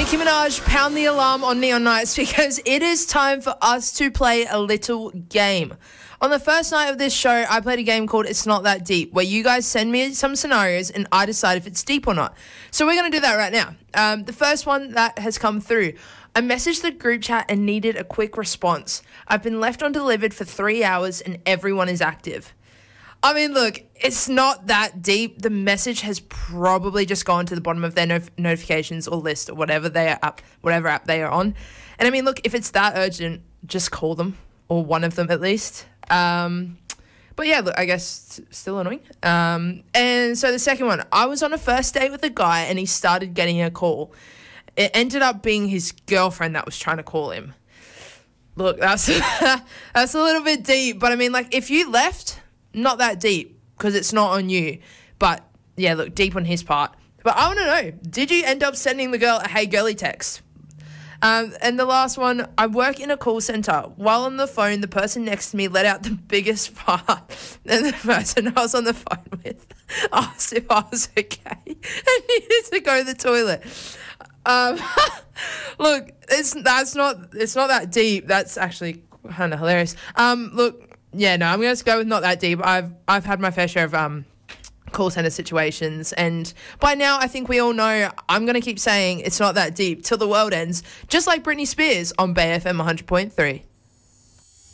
Nicki Minaj, pound the alarm on Neon Nights because it is time for us to play a little game. On the first night of this show, I played a game called It's Not That Deep, where you guys send me some scenarios and I decide if it's deep or not. So we're going to do that right now. The first one that has come through. I messaged the group chat and needed a quick response. I've been left undelivered for 3 hours and everyone is active. I mean, look, it's not that deep. The message has probably just gone to the bottom of their notifications or list or whatever app they are on. And I mean, look, if it's that urgent, just call them, or one of them at least. But yeah, look, I guess still annoying. And so the second one, I was on a first date with a guy and he started getting a call. It ended up being his girlfriend that was trying to call him. Look, that's that's a little bit deep. But I mean, like, if you left, not that deep because it's not on you. But yeah, look, deep on his part. But I want to know, did you end up sending the girl a hey girly text? And the last one, I work in a call center. While on the phone, the person next to me let out the biggest fart. And the person I was on the phone with asked if I was okay and needed to go to the toilet. Look, it's not that deep. That's actually kind of hilarious. Look, yeah, no, I'm going to go with not that deep. I've had my fair share of call center situations, and by now I think we all know I'm going to keep saying it's not that deep till the world ends, just like Britney Spears on Bay FM 100.3.